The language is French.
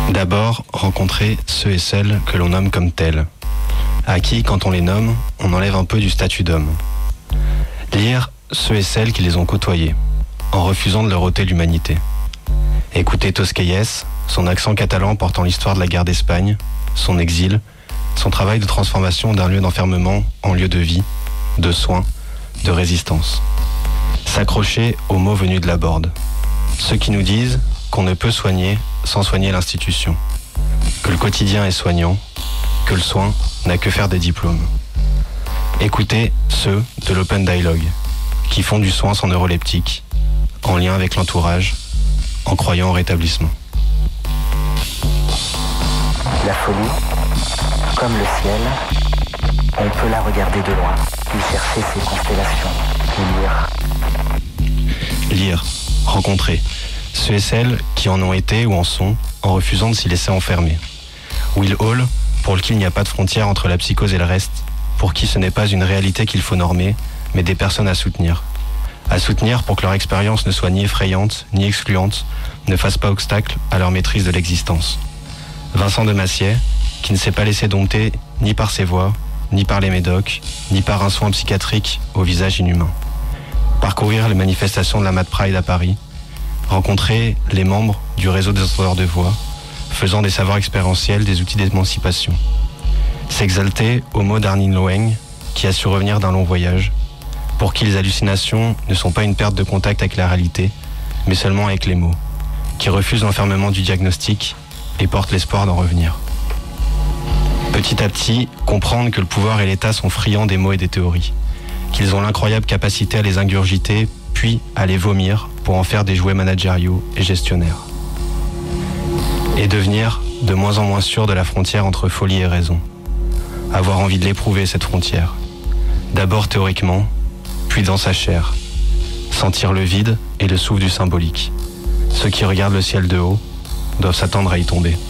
D'abord, rencontrer ceux et celles que l'on nomme comme tels, à qui, quand on les nomme, on enlève un peu du statut d'homme. Lire ceux et celles qui les ont côtoyés, en refusant de leur ôter l'humanité. Écouter Tosquelles, son accent catalan portant l'histoire de la guerre d'Espagne, son exil, son travail de transformation d'un lieu d'enfermement en lieu de vie, de soins, de résistance. S'accrocher aux mots venus de la Borde. Ceux qui nous disent qu'on ne peut soigner sans soigner l'institution, que le quotidien est soignant, que le soin n'a que faire des diplômes. Écoutez ceux de l'Open Dialogue, qui font du soin sans neuroleptique, en lien avec l'entourage, en croyant au rétablissement. La folie, comme le ciel, on peut la regarder de loin, y chercher ses constellations, et lire. Lire, rencontrer, ceux et celles qui en ont été ou en sont, en refusant de s'y laisser enfermer. Will Hall, pour lequel il n'y a pas de frontière entre la psychose et le reste, pour qui ce n'est pas une réalité qu'il faut normer, mais des personnes à soutenir. À soutenir pour que leur expérience ne soit ni effrayante, ni excluante, ne fasse pas obstacle à leur maîtrise de l'existence. Vincent de Massier, qui ne s'est pas laissé dompter ni par ses voix, ni par les médocs, ni par un soin psychiatrique au visage inhumain. Parcourir les manifestations de la Mad Pride à Paris, rencontrer les membres du réseau des entendeurs de voix, faisant des savoirs expérientiels des outils d'émancipation. S'exalter aux mots d'Arnin Loeng, qui a su revenir d'un long voyage, pour qui les hallucinations ne sont pas une perte de contact avec la réalité, mais seulement avec les mots, qui refusent l'enfermement du diagnostic et portent l'espoir d'en revenir. Petit à petit, comprendre que le pouvoir et l'État sont friands des mots et des théories, qu'ils ont l'incroyable capacité à les ingurgiter, puis à les vomir pour en faire des jouets managériaux et gestionnaires. Et devenir de moins en moins sûr de la frontière entre folie et raison. Avoir envie de l'éprouver, cette frontière. D'abord théoriquement, puis dans sa chair. Sentir le vide et le souffle du symbolique. Ceux qui regardent le ciel de haut doivent s'attendre à y tomber.